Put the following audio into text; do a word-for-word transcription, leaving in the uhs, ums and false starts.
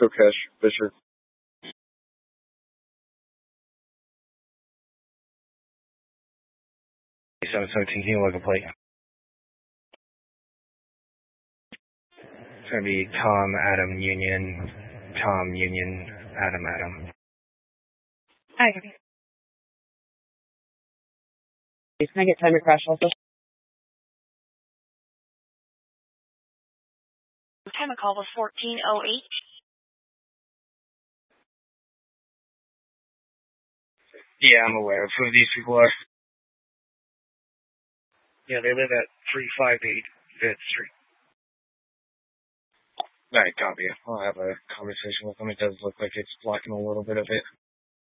Kokesh Fisher. seven seventeen, can you look a plate? It's going to be Tom, Adam, Union, Tom, Union, Adam, Adam. Hi. Can I get time to crash also? Time of call was fourteen oh eight. Yeah, I'm aware of who these people are. Yeah, they live at three five eight Fifth Street. Alright, copy. I'll have a conversation with them. It does look like it's blocking a little bit of it.